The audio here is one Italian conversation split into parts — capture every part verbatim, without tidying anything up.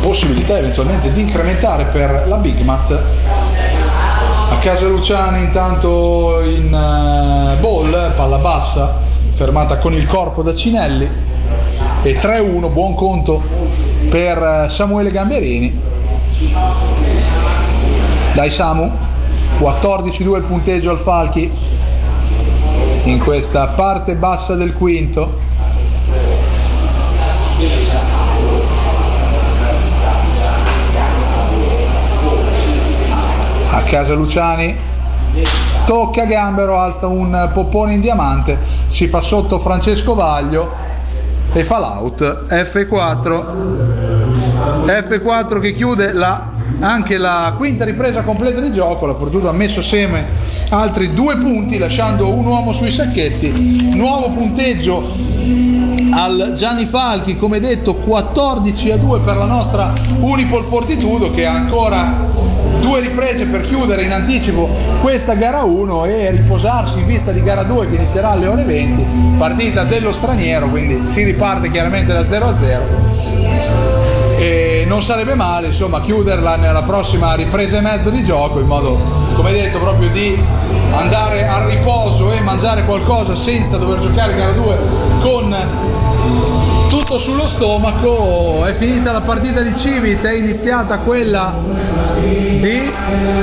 possibilità eventualmente di incrementare per la Big Mat. A Casaluciani intanto in ball, palla bassa, fermata con il corpo da Cinelli, e tre a uno, buon conto per Samuele Gamberini. Dai Samu, quattordici a due il punteggio al Falchi in questa parte bassa del quinto. A Casaluciani tocca Gambero, alza un poppone in diamante, si fa sotto Francesco Vaglio e fa l'out. F quattro F quattro che chiude la, anche la quinta ripresa completa di gioco. La Fortuna ha messo assieme altri due punti lasciando un uomo sui sacchetti. Nuovo punteggio al Gianni Falchi, come detto quattordici a due per la nostra Unipol Fortitudo, che ha ancora due riprese per chiudere in anticipo questa gara uno e riposarsi in vista di gara due che inizierà alle ore venti, partita dello straniero, quindi si riparte chiaramente da zero a zero e non sarebbe male insomma chiuderla nella prossima ripresa e mezzo di gioco, in modo, come detto, proprio di andare al riposo e mangiare qualcosa senza dover giocare gara due con tutto sullo stomaco. È finita la partita di Civit, è iniziata quella di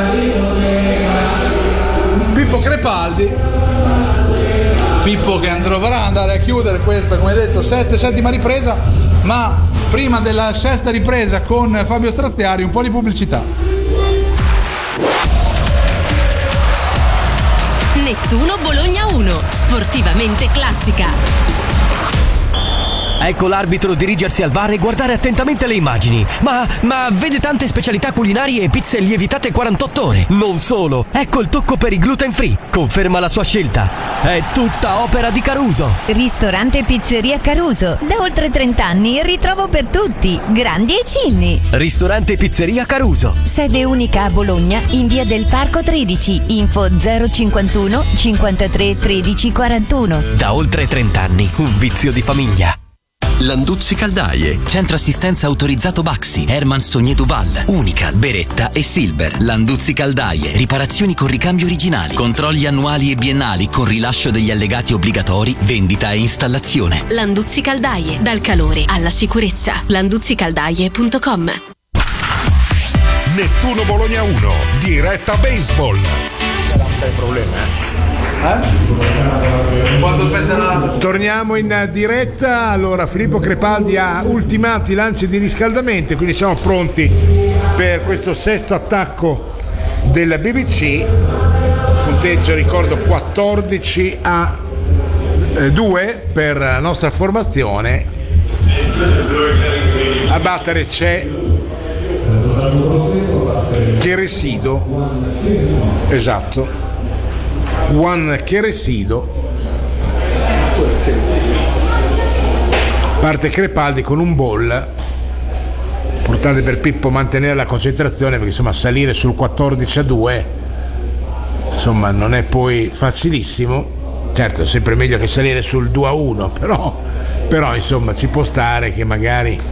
Pippo Crepaldi. Pippo che dovrà andare a chiudere questa, come detto, sesta e settima ripresa, ma prima della sesta ripresa con Fabio Straziari un po' di pubblicità. Nettuno Bologna uno, sportivamente classica. Ecco l'arbitro dirigersi al V A R e guardare attentamente le immagini. Ma, ma vede tante specialità culinarie e pizze lievitate quarantotto ore. Non solo, ecco il tocco per i gluten free. Conferma la sua scelta. È tutta opera di Caruso. Ristorante e pizzeria Caruso. Da oltre trenta anni ritrovo per tutti, grandi e cinni. Ristorante e pizzeria Caruso. Sede unica a Bologna in via del Parco tredici. Info zero cinquantuno cinquantatré tredici quarantuno. Da oltre trenta anni, un vizio di famiglia. Landuzzi Caldaie, centro assistenza autorizzato Baxi, Herman Sognetu Val, Unical, Beretta e Silver. Landuzzi Caldaie, riparazioni con ricambio originali, controlli annuali e biennali con rilascio degli allegati obbligatori, vendita e installazione. Landuzzi Caldaie, dal calore alla sicurezza. landuzzi caldaie punto com. Nettuno Bologna uno, diretta baseball. C'è problema, eh? Quando smetterà? Torniamo in diretta. Allora, Filippo Crepaldi ha ultimati i lanci di riscaldamento, quindi siamo pronti per questo sesto attacco del B B C. Punteggio, ricordo, quattordici a due per la nostra formazione. A battere c'è Cheresido, esatto, Juan Cheresido. Parte Crepaldi con un ball, importante per Pippo mantenere la concentrazione, perché insomma salire sul quattordici a due insomma non è poi facilissimo. Certo, è sempre meglio che salire sul due a uno, però, però insomma ci può stare che magari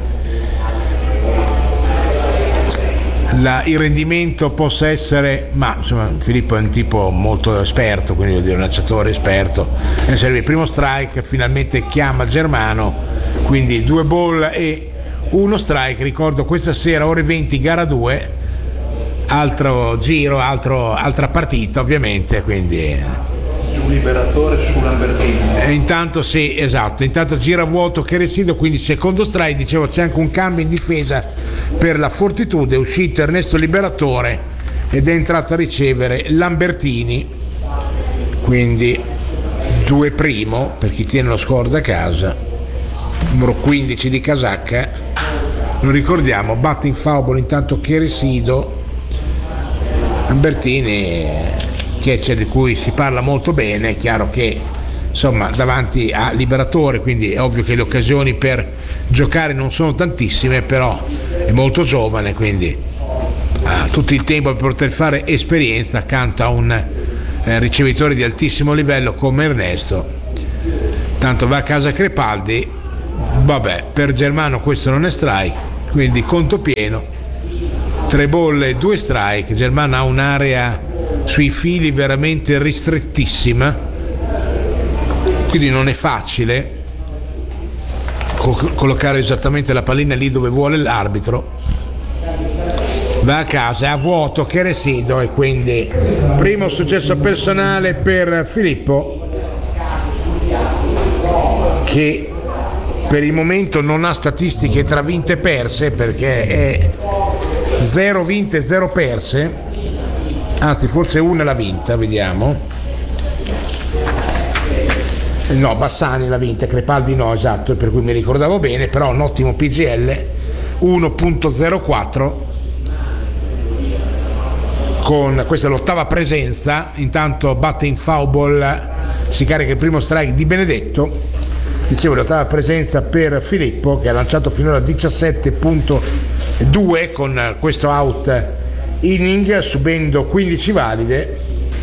La, il rendimento possa essere, ma insomma Filippo è un tipo molto esperto, quindi vuol dire un lanciatore esperto, ne serve il primo strike, finalmente chiama Germano, quindi due ball e uno strike. Ricordo questa sera ore venti gara due, altro giro, altro, altra partita ovviamente, quindi su Liberatore, su Lambertini. E intanto sì, esatto, intanto gira vuoto Cheresido, quindi secondo strike. Dicevo, c'è anche un cambio in difesa per la Fortitudo, è uscito Ernesto Liberatore ed è entrato a ricevere Lambertini, quindi due primo per chi tiene lo score da casa, numero quindici di casacca, lo ricordiamo. Batting foul intanto Cheresido, Lambertini che c'è, di cui si parla molto bene. È chiaro che insomma davanti a Liberatore, quindi è ovvio che le occasioni per giocare non sono tantissime, però è molto giovane, quindi ha tutto il tempo per poter fare esperienza accanto a un eh, ricevitore di altissimo livello come Ernesto. Tanto va a casa Crepaldi, vabbè, per Germano questo non è strike, quindi conto pieno, tre bolle, due strike. Germán ha un'area sui fili veramente ristrettissima, quindi non è facile co- collocare esattamente la pallina lì dove vuole l'arbitro. Va a casa, è a vuoto, che residuo, e quindi primo successo personale per Filippo, che per il momento non ha statistiche tra vinte e perse, perché è zero vinte, zero perse, anzi forse una l'ha vinta, vediamo. No, Bassani l'ha vinta, Crepaldi no, esatto, per cui mi ricordavo bene, però un ottimo P G L, uno virgola zero quattro. Con questa è l'ottava presenza. Intanto batte in foul ball, si carica il primo strike di Benedetto. Dicevo, l'ottava presenza per Filippo, che ha lanciato finora diciassette virgola due con questo out inning, subendo quindici valide,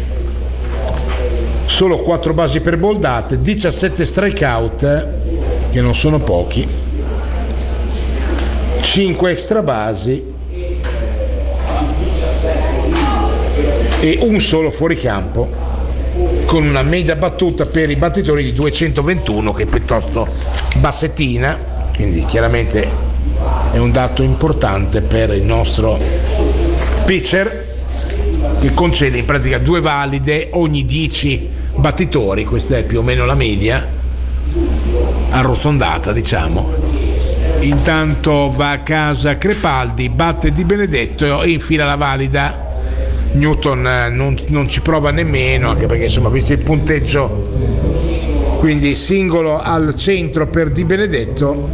solo quattro basi per ball date, diciassette strikeout, che non sono pochi, cinque extra basi e un solo fuoricampo, con una media battuta per i battitori di duecentoventuno, che è piuttosto bassettina, quindi chiaramente è un dato importante per il nostro pitcher, che concede in pratica due valide ogni dieci battitori. Questa è più o meno la media arrotondata, diciamo. Intanto va a casa Crepaldi, batte Di Benedetto e infila la valida. Newton non, non ci prova nemmeno, anche perché insomma, visto il punteggio, quindi singolo al centro per Di Benedetto.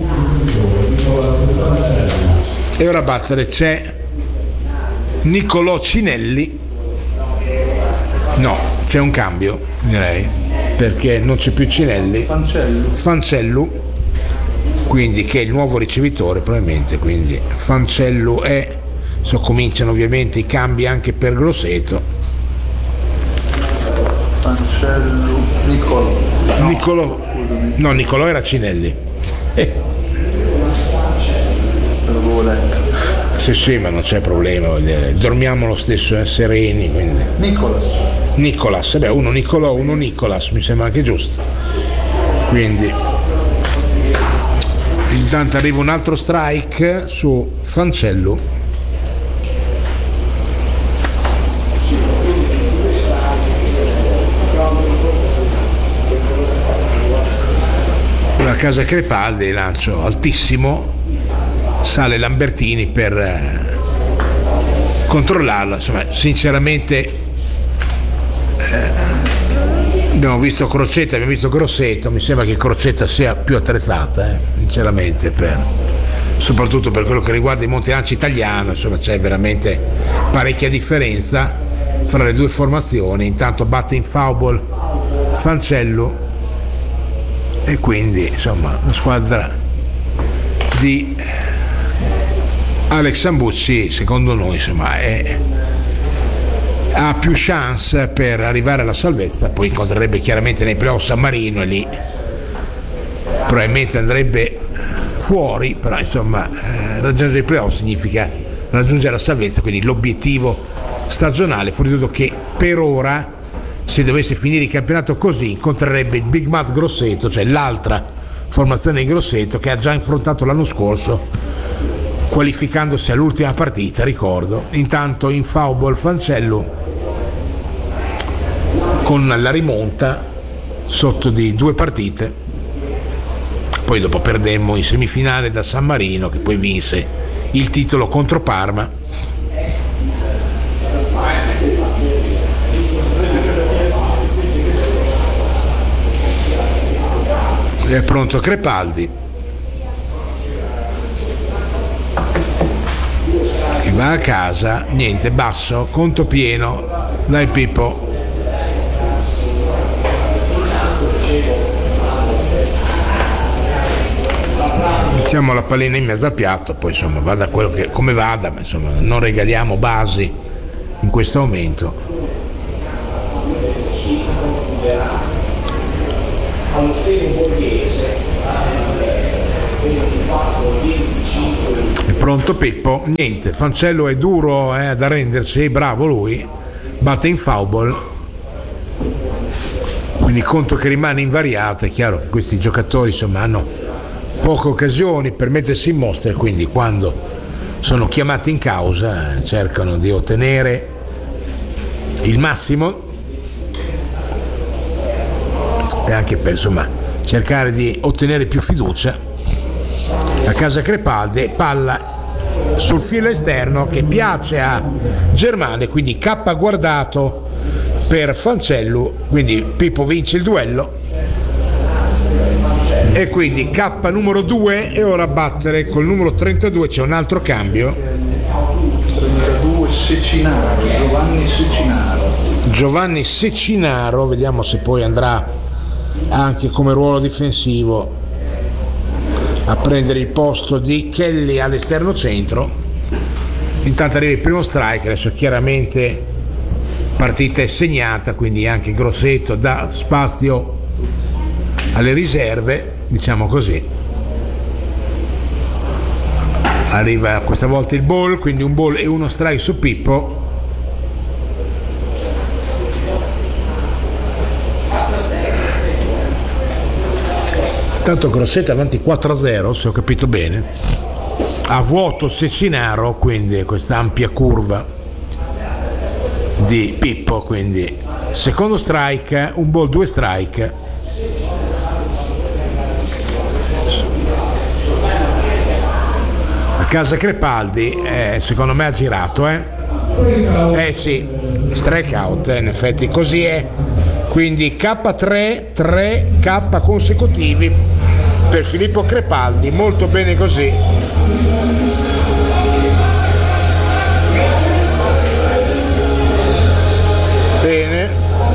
E ora a battere c'è Niccolò Cinelli. No, c'è un cambio, direi, perché non c'è più Cinelli. Fancellu. Fancellu, quindi, che è il nuovo ricevitore probabilmente, quindi Fancellu è. So, cominciano ovviamente i cambi anche per Grosseto. Fancellu, Niccolò. No, Niccolò, no, Niccolò era Cinelli. Eh. Sì, sì, ma non c'è problema, dormiamo lo stesso, eh, sereni, quindi. Nicolas. Nicolas, beh, uno Niccolò, uno Nicolas, mi sembra anche giusto. Quindi intanto arriva un altro strike su Fancellu. La casa Crepaldi, lancio altissimo, sale Lambertini per eh, controllarla. Insomma, sinceramente eh, abbiamo visto Crocetta, abbiamo visto Grosseto, mi sembra che Crocetta sia più attrezzata, eh, sinceramente, per, soprattutto per quello che riguarda il Monte Lanci italiano. Insomma, c'è veramente parecchia differenza fra le due formazioni. Intanto batte in foul ball Fancellu, e quindi insomma la squadra di Alex Sambucci, secondo noi, insomma, è, ha più chance per arrivare alla salvezza. Poi incontrerebbe chiaramente nei playoff San Marino e lì probabilmente andrebbe fuori, però insomma eh, raggiungere i playoff significa raggiungere la salvezza, quindi l'obiettivo stagionale, fuori tutto che per ora, se dovesse finire il campionato così, incontrerebbe il Big Mat Grosseto, cioè l'altra formazione di Grosseto, che ha già affrontato l'anno scorso, qualificandosi all'ultima partita, ricordo. Intanto in foul ball Fancellu, con la rimonta sotto di due partite. Poi dopo perdemmo in semifinale da San Marino, che poi vinse il titolo contro Parma. È pronto Crepaldi, che va a casa, niente, basso, conto pieno, dai Pippo. Mettiamo la pallina in mezzo al piatto, poi insomma vada quello che, come vada, ma insomma non regaliamo basi in questo momento. È pronto Pippo? Niente, Fancello è duro eh, ad arrendersi, bravo lui, batte in foul, quindi conto che rimane invariato. È chiaro che questi giocatori insomma hanno poche occasioni per mettersi in mostra, quindi quando sono chiamati in causa eh, cercano di ottenere il massimo e anche per insomma cercare di ottenere più fiducia. La casa Crepaldi, palla sul filo esterno che piace a Germane, quindi K guardato per Fancello, quindi Pippo vince il duello e quindi K numero due. E ora a battere col numero trentadue c'è un altro cambio, trentadue Secinaro, Giovanni Secinaro. Giovanni Secinaro, vediamo se poi andrà anche come ruolo difensivo a prendere il posto di Kelly all'esterno centro. Intanto arriva il primo strike, adesso chiaramente partita è segnata, quindi anche Grosseto dà spazio alle riserve, diciamo così. Arriva questa volta il ball, quindi un ball e uno strike su Pippo. Tanto Grosseto avanti quattro a zero, se ho capito bene, a vuoto Secinaro, quindi questa ampia curva di Pippo, quindi secondo strike, un ball, due strike. La casa Crepaldi eh, secondo me ha girato eh eh sì, strike out eh, in effetti così è, quindi K tre, tre K consecutivi per Filippo Crepaldi, molto bene così. Bene,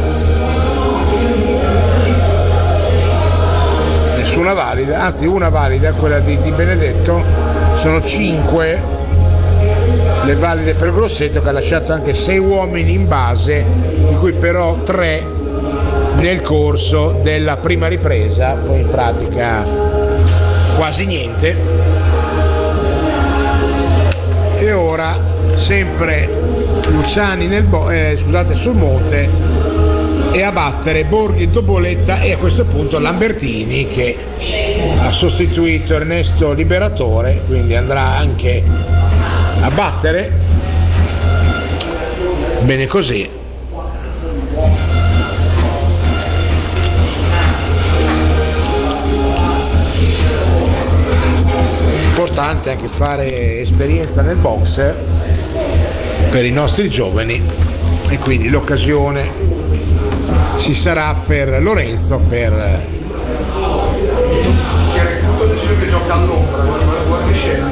nessuna valida, anzi una valida, quella di, di Benedetto. Sono cinque le valide per Grosseto, che ha lasciato anche sei uomini in base, di cui però tre nel corso della prima ripresa, poi in pratica quasi niente. E ora sempre Luciani nel bo- eh, scusate, sul monte, e a battere Borghi, Doboletta e a questo punto Lambertini, che ha sostituito Ernesto Liberatore, quindi andrà anche a battere. Bene così. Importante anche fare esperienza nel box per i nostri giovani, e quindi l'occasione ci sarà per Lorenzo per che gioca all'ombra, guarda che scena.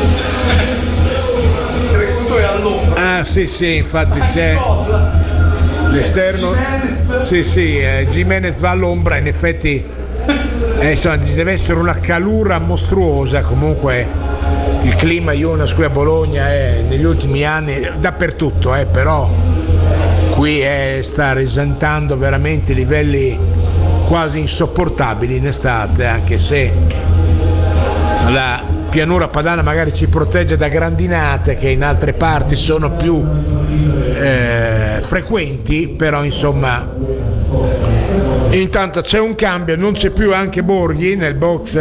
Trecuto è all'ombra. ah sì sì, infatti c'è l'esterno, sì sì, eh, Jimenez va all'ombra, in effetti eh, insomma, deve essere una calura mostruosa. Comunque il clima Jonas qui a Bologna è negli ultimi anni dappertutto, eh, però qui è, sta risentando veramente livelli quasi insopportabili in estate, anche se la pianura padana magari ci protegge da grandinate che in altre parti sono più eh, frequenti, però insomma. Intanto c'è un cambio, non c'è più anche Borghi nel box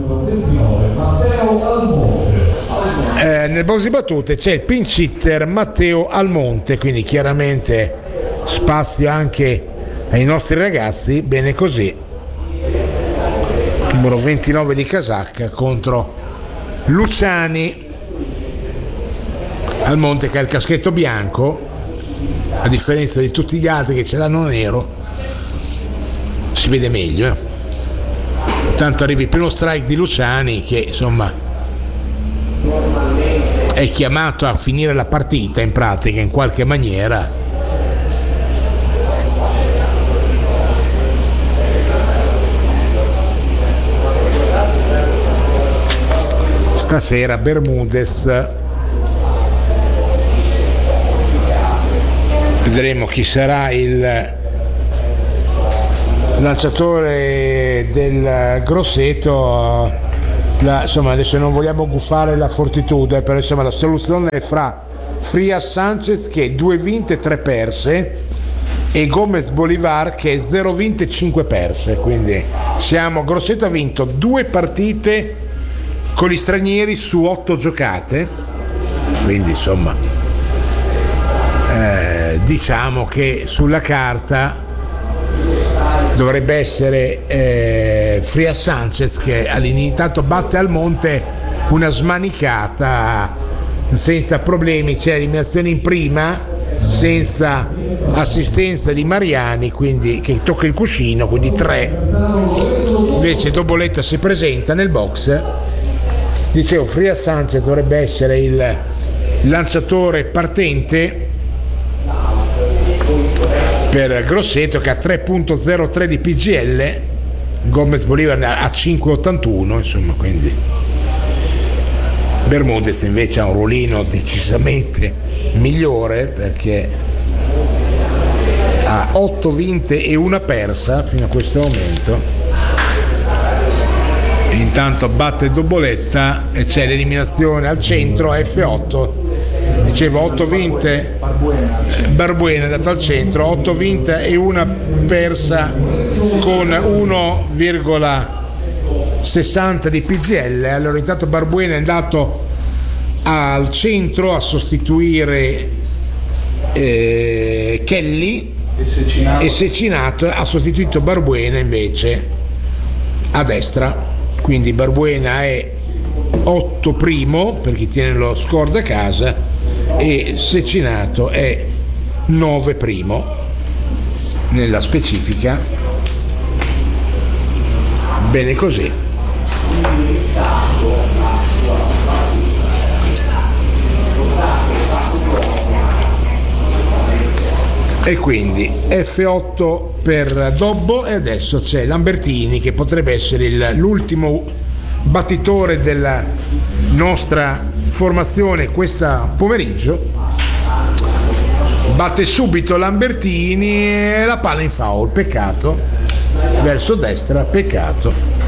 eh, nel box di battute, c'è il pinch hitter Matteo Almonte, quindi chiaramente spazio anche ai nostri ragazzi. Bene così, numero ventinove di casacca contro Luciani. Almonte che ha il caschetto bianco, a differenza di tutti gli altri che ce l'hanno nero, si vede meglio eh. Tanto arriva il primo strike di Luciani, che insomma è chiamato a finire la partita in pratica in qualche maniera. Stasera Bermudez, vedremo chi sarà il lanciatore del Grosseto. la, insomma, adesso non vogliamo guffare la Fortitudo, eh, però insomma la soluzione è fra Frias Sanchez che due vinte tre perse e Gomez Bolivar che zero vinte cinque perse, quindi siamo, Grosseto ha vinto due partite con gli stranieri su otto giocate, quindi insomma eh, diciamo che sulla carta dovrebbe essere eh, Frias Sanchez che all'intanto batte al monte una smanicata senza problemi, c'è eliminazione in prima senza assistenza di Mariani, quindi che tocca il cuscino, quindi tre. Invece Doboletta si presenta nel box, dicevo Frias Sanchez dovrebbe essere il lanciatore partente per Grosseto che ha tre virgola zero tre di P G L, Gomez Bolivar a cinque virgola ottantuno, insomma, quindi Bermudez invece ha un ruolino decisamente migliore perché ha otto vinte e una persa fino a questo momento. E intanto batte Doboletta e c'è l'eliminazione al centro a F otto. Dicevo otto vinte Barbuena è andato al centro, otto vinte e una persa con uno virgola sessanta di P G L. Allora intanto Barbuena è andato al centro a sostituire eh, Kelly e Secinato ha sostituito Barbuena invece a destra, quindi Barbuena è otto primo per chi tiene lo score da casa e Secinato è nove primo nella specifica. Bene così. E quindi F otto per Dobbo e adesso c'è Lambertini che potrebbe essere il, l'ultimo battitore della nostra formazione questo pomeriggio. Batte subito Lambertini e la palla in foul, peccato, verso destra, peccato.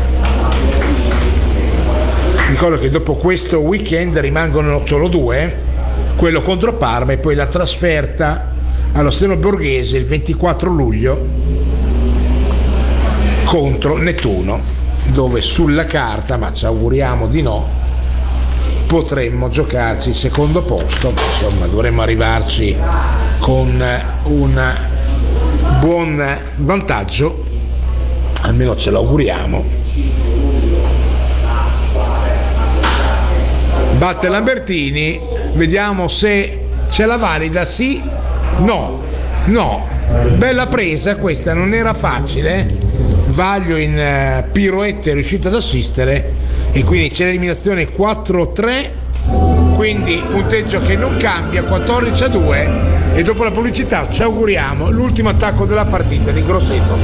Ricordo che dopo questo weekend rimangono solo due, quello contro Parma e poi la trasferta allo Steno Borghese il ventiquattro luglio contro Nettuno, dove sulla carta, ma ci auguriamo di no, potremmo giocarci il secondo posto, insomma dovremmo arrivarci con un buon vantaggio, almeno ce l'auguriamo. Batte Lambertini, vediamo se ce la valida, sì, no, no, bella presa questa, non era facile, Vaglio in piroette è riuscito ad assistere e quindi c'è l'eliminazione quattro tre, quindi punteggio che non cambia, quattordici a due, e dopo la pubblicità ci auguriamo l'ultimo attacco della partita di Grosseto.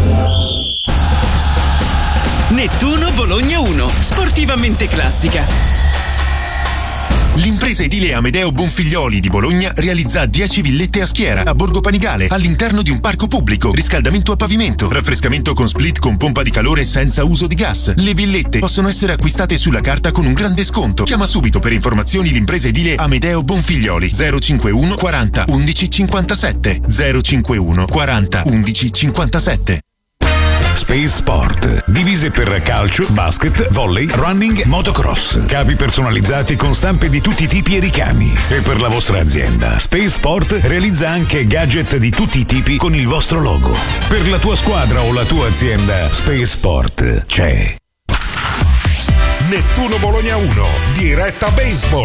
Nettuno Bologna uno, sportivamente classica. L'impresa edile Amedeo Bonfiglioli di Bologna realizza dieci villette a schiera a Borgo Panigale all'interno di un parco pubblico, riscaldamento a pavimento, raffrescamento con split con pompa di calore senza uso di gas. Le villette possono essere acquistate sulla carta con un grande sconto. Chiama subito per informazioni l'impresa edile Amedeo Bonfiglioli zero cinquantuno quaranta undici cinquantasette zero cinquantuno quaranta undici cinquantasette. Space Sport. Divise per calcio, basket, volley, running, motocross. Capi personalizzati con stampe di tutti i tipi e ricami. E per la vostra azienda, Space Sport realizza anche gadget di tutti i tipi con il vostro logo. Per la tua squadra o la tua azienda, Space Sport c'è. Nettuno Bologna uno, diretta baseball.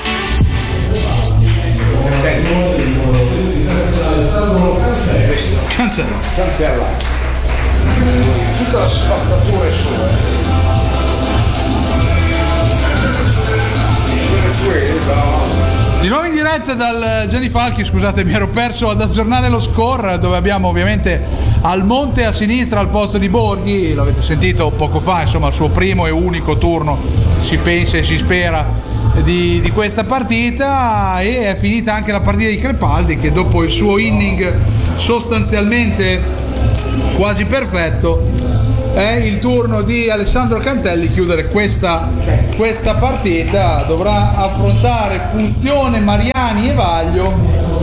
Cancella. Cancella. Tutta la spazzatura è sua. Di nuovo in diretta dal Gianni Falchi, scusate, mi ero perso ad aggiornare lo score, dove abbiamo ovviamente Almonte a sinistra al posto di Borghi, l'avete sentito poco fa, insomma il suo primo e unico turno, si pensa e si spera, di, di questa partita, e è finita anche la partita di Crepaldi che dopo il suo inning sostanzialmente quasi perfetto è il turno di Alessandro Cantelli chiudere questa, questa partita. Dovrà affrontare Funzione, Mariani e Vaglio.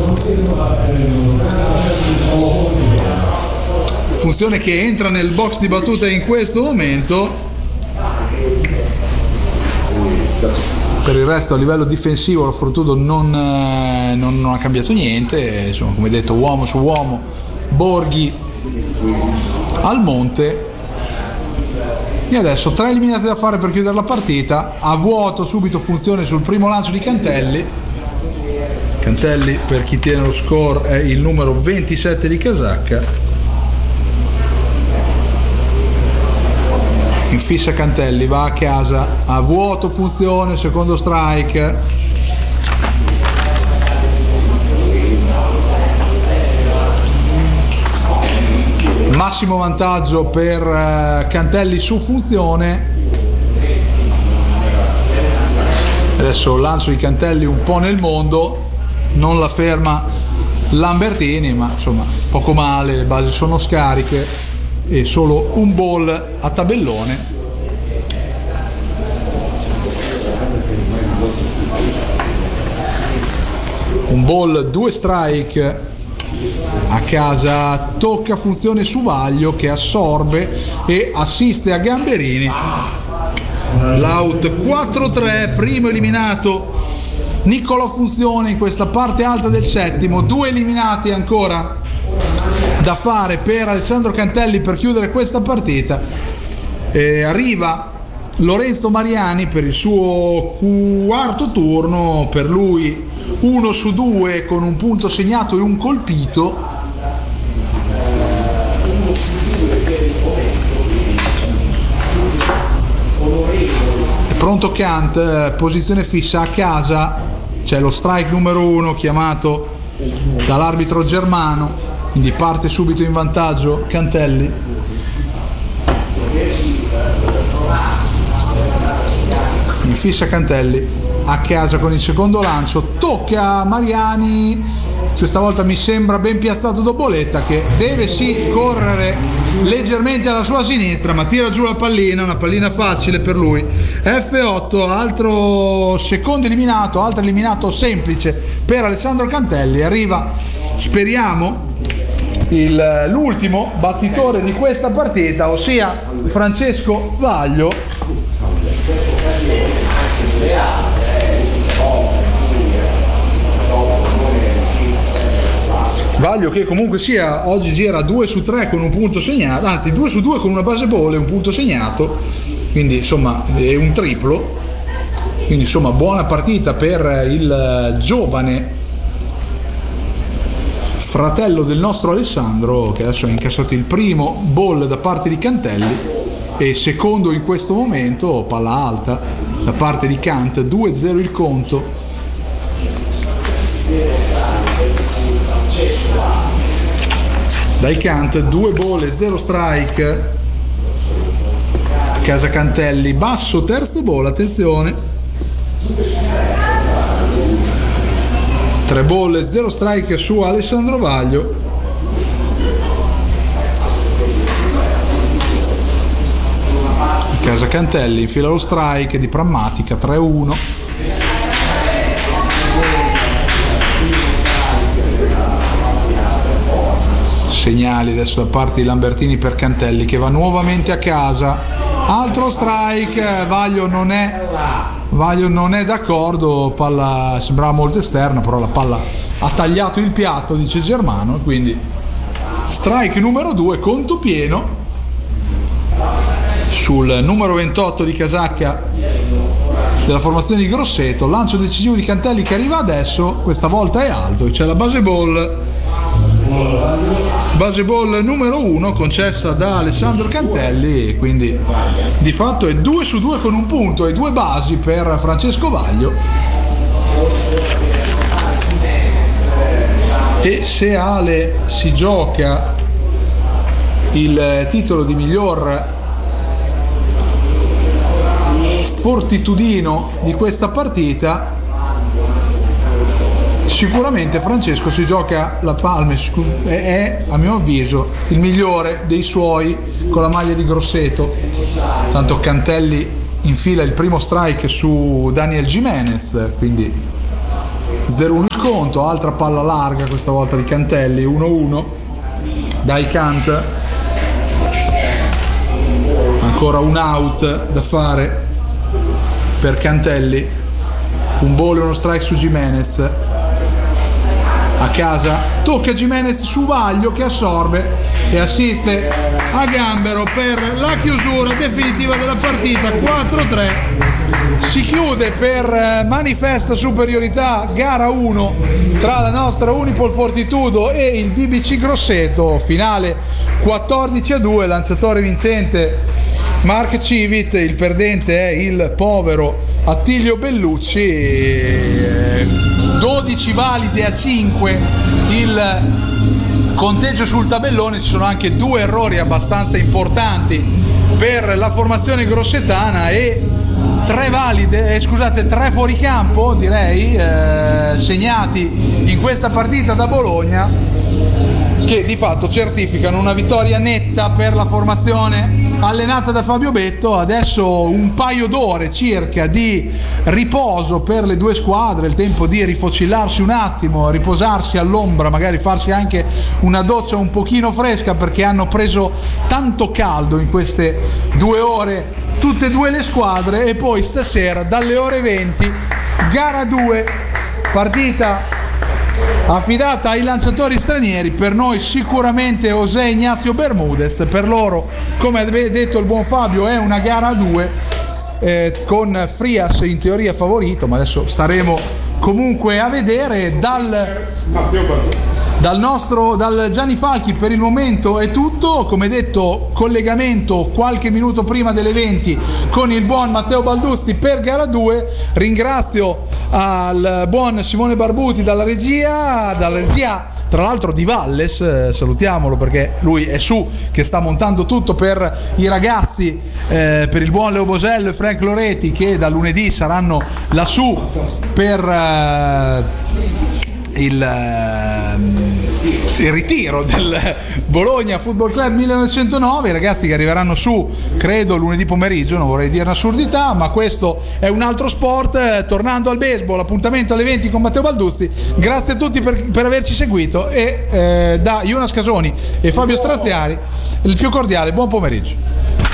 Funzione che entra nel box di battuta in questo momento. Per il resto a livello difensivo la Fortitudo non, non, non ha cambiato niente, insomma, come detto, uomo su uomo, Borghi al monte. E adesso tre eliminati da fare per chiudere la partita. A vuoto subito Funzione sul primo lancio di Cantelli. Cantelli, per chi tiene lo score, è il numero ventisette di casacca. Infissa Cantelli, va a casa, a vuoto Funzione, secondo strike. Massimo vantaggio per Cantelli su Funzione. Adesso lancio di Cantelli un po' nel mondo, non la ferma Lambertini, ma insomma poco male, le basi sono scariche e solo un ball a tabellone. Un ball, due strike a casa, tocca Funzione su Vaglio che assorbe e assiste a Gamberini. L'out quattro tre, primo eliminato Niccolò Funzione in questa parte alta del settimo. Due eliminati ancora da fare per Alessandro Cantelli per chiudere questa partita. E arriva Lorenzo Mariani per il suo quarto turno, per lui uno su due con un punto segnato e un colpito. È pronto Cant, posizione fissa a casa, c'è lo strike numero uno chiamato dall'arbitro germano, quindi parte subito in vantaggio Cantelli. In fissa Cantelli a casa con il secondo lancio, tocca Mariani, questa volta mi sembra ben piazzato Doboletta che deve sì correre leggermente alla sua sinistra, ma tira giù la pallina, una pallina facile per lui. F otto, altro secondo eliminato, altro eliminato semplice per Alessandro Cantelli. Arriva, speriamo, il, l'ultimo battitore di questa partita, ossia Francesco Vaglio. Vaglio che comunque sia oggi gira due su tre con un punto segnato, anzi due su due con una base ball e un punto segnato, quindi insomma è un triplo, quindi insomma buona partita per il giovane fratello del nostro Alessandro, che adesso ha incassato il primo ball da parte di Cantelli e secondo in questo momento, palla alta da parte di Cant, due zero il conto. Dai Cant, due ball e zero strike. Casa Cantelli, basso terzo ball, attenzione. Tre ball e zero strike su Alessandro Vaglio. Casa Cantelli infila lo strike di prammatica, tre uno. Segnali adesso da parte di Lambertini per Cantelli che va nuovamente a casa. Altro strike, Vaglio non è Vaglio non è d'accordo, palla sembrava molto esterna, però la palla ha tagliato il piatto, dice Germano, quindi strike numero due, conto pieno sul numero ventotto di casacca della formazione di Grosseto. Lancio decisivo di Cantelli che arriva adesso, questa volta è alto, c'è la base ball. Base ball numero uno concessa da Alessandro Cantelli, quindi di fatto è due su due con un punto e due basi per Francesco Vaglio. E se Ale si gioca il titolo di miglior fortitudino di questa partita, sicuramente Francesco si gioca la palma, è, è a mio avviso il migliore dei suoi con la maglia di Grosseto, tanto Cantelli infila il primo strike su Daniel Jimenez, quindi zero uno sconto, altra palla larga questa volta di Cantelli, uno uno dai Cant, ancora un out da fare per Cantelli, un ball e uno strike su Jimenez, a casa tocca Jimenez su Vaglio che assorbe e assiste a Gambero per la chiusura definitiva della partita. Quattro tre, si chiude per manifesta superiorità gara uno tra la nostra Unipol Fortitudo e il B B C Grosseto, finale quattordici a due, lanciatore vincente Mark Civit, il perdente è il povero Attilio Bellucci. Dodici valide a cinque il conteggio sul tabellone, ci sono anche due errori abbastanza importanti per la formazione grossetana e tre valide, eh, scusate, tre fuoricampo direi eh, segnati in questa partita da Bologna, che di fatto certificano una vittoria netta per la formazione allenata da Fabio Betto. Adesso un paio d'ore circa di riposo per le due squadre, il tempo di rifocillarsi un attimo, riposarsi all'ombra, magari farsi anche una doccia un pochino fresca, perché hanno preso tanto caldo in queste due ore tutte e due le squadre. E poi stasera dalle ore venti gara due, partita affidata ai lanciatori stranieri, per noi sicuramente José Ignacio Bermudez, per loro, come aveva detto il buon Fabio, è una gara a due eh, con Frias in teoria favorito, ma adesso staremo comunque a vedere. Dal dal nostro dal Gianni Falchi per il momento è tutto, come detto collegamento qualche minuto prima delle venti con il buon Matteo Balduzzi per gara due. Ringrazio al buon Simone Barbuti dalla regia, dalla regia tra l'altro di Valles, eh, salutiamolo perché lui è su che sta montando tutto per i ragazzi, eh, per il buon Leo Bosello e Frank Loreti, che da lunedì saranno lassù per eh, il, eh, il ritiro del Bologna Football Club millenovecentonove, i ragazzi che arriveranno su credo lunedì pomeriggio, non vorrei dire un'assurdità, ma questo è un altro sport. Eh, tornando al baseball, appuntamento alle venti con Matteo Balduzzi. Grazie a tutti per, per averci seguito e eh, da Jonas Casoni e Fabio Straziari il più cordiale buon pomeriggio.